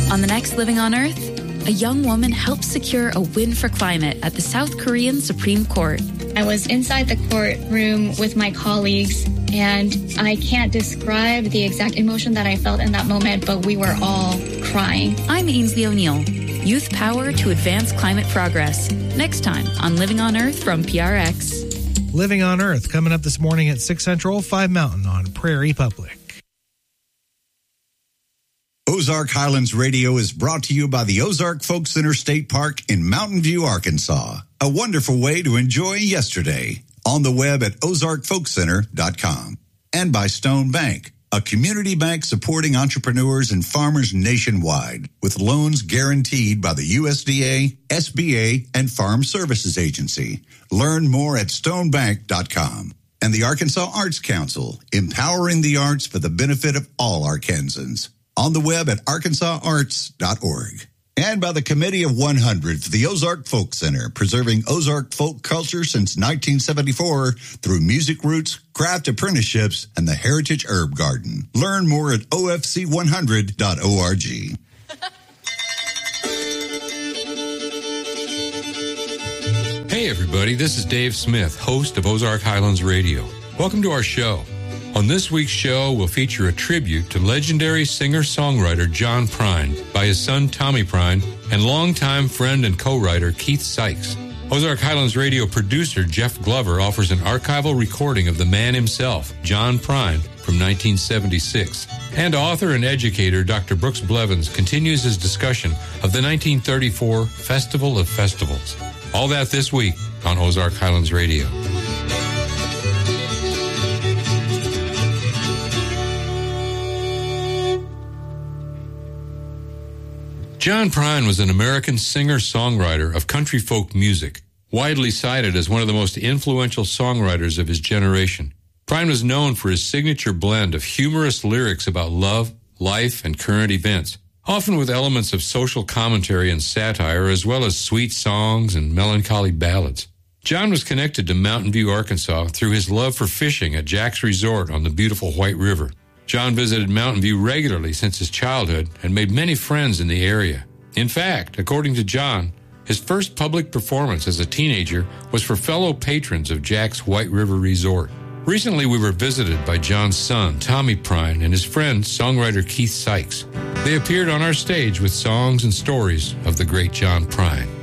On the next Living on Earth, a young woman helps secure a win for climate at the South Korean Supreme Court. I was inside the courtroom with my colleagues, and I can't describe the exact emotion that I felt in that moment, but we were all crying. I'm Ainsley O'Neill. Youth power to advance climate progress. Next time on Living on Earth from PRX. Living on Earth, coming up this morning at 6 Central, 5 Mountain on Prairie Public. Ozark Highlands Radio is brought to you by the Ozark Folk Center State Park in Mountain View, Arkansas. A wonderful way to enjoy yesterday. On the web at ozarkfolkcenter.com. And by Stone Bank, a community bank supporting entrepreneurs and farmers nationwide with loans guaranteed by the USDA, SBA, and Farm Services Agency. Learn more at stonebank.com. And the Arkansas Arts Council, empowering the arts for the benefit of all Arkansans. On the web at arkansasarts.org. And by the Committee of 100 for the Ozark Folk Center, preserving Ozark folk culture since 1974 through music roots, craft apprenticeships, and the Heritage Herb Garden. Learn more at ofc100.org. Hey everybody, this is Dave Smith, host of Ozark Highlands Radio. Welcome to our show. On this week's show, we'll feature a tribute to legendary singer-songwriter John Prine by his son Tommy Prine and longtime friend and co-writer Keith Sykes. Ozark Highlands Radio producer Jeff Glover offers an archival recording of the man himself, John Prine, from 1976. And author and educator Dr. Brooks Blevins continues his discussion of the 1934 Festival of Festivals. All that this week on Ozark Highlands Radio. John Prine was an American singer-songwriter of country folk music, widely cited as one of the most influential songwriters of his generation. Prine was known for his signature blend of humorous lyrics about love, life, and current events, often with elements of social commentary and satire, as well as sweet songs and melancholy ballads. John was connected to Mountain View, Arkansas, through his love for fishing at Jack's Resort on the beautiful White River. John visited Mountain View regularly since his childhood and made many friends in the area. In fact, according to John, his first public performance as a teenager was for fellow patrons of Jack's White River Resort. Recently, we were visited by John's son, Tommy Prine, and his friend, songwriter Keith Sykes. They appeared on our stage with songs and stories of the great John Prine.